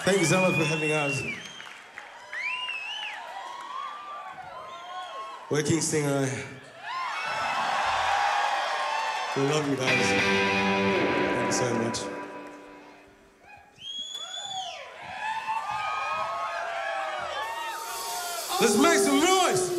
Thank you so much for having us. We're Kingston. We love you guys. Thank you so much. Let's make some noise.